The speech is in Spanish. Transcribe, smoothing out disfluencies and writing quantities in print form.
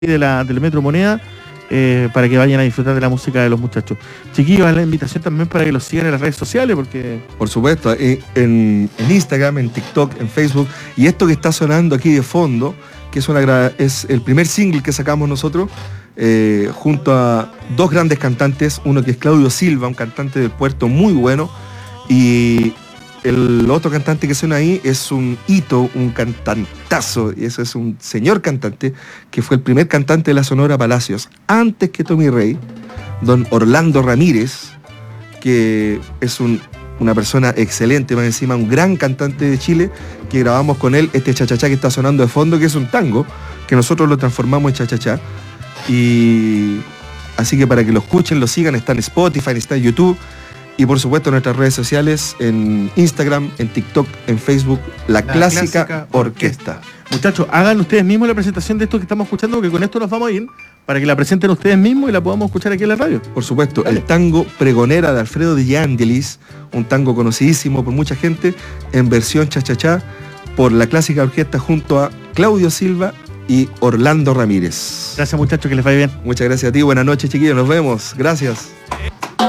del Metro Moneda, para que vayan a disfrutar de la música de los muchachos. Chiquillos, la invitación también para que los sigan en las redes sociales, porque... Por supuesto, en Instagram, en TikTok, en Facebook, y esto que está sonando aquí de fondo, que es el primer single que sacamos nosotros, junto a dos grandes cantantes, uno que es Claudio Silva, un cantante del puerto muy bueno, y el otro cantante que suena ahí es un hito, un cantantazo, y ese es un señor cantante que fue el primer cantante de la Sonora Palacios, antes que Tommy Rey, don Orlando Ramírez, que es una persona excelente, más encima un gran cantante de Chile, que grabamos con él este chachachá que está sonando de fondo, que es un tango, que nosotros lo transformamos en chachachá. Y así que para que lo escuchen, lo sigan, está en Spotify, está en YouTube, y por supuesto en nuestras redes sociales, en Instagram, en TikTok, en Facebook, La Clásica Orquesta. Muchachos, hagan ustedes mismos la presentación de esto que estamos escuchando, porque con esto nos vamos a ir, para que la presenten ustedes mismos y la podamos escuchar aquí en la radio. Por supuesto, dale. El tango Pregonera de Alfredo Di Angelis, un tango conocidísimo por mucha gente, en versión chachachá, por La Clásica Orquesta junto a Claudio Silva y Orlando Ramírez. Gracias, muchachos, que les vaya bien. Muchas gracias a ti, buenas noches, chiquillos, nos vemos, gracias.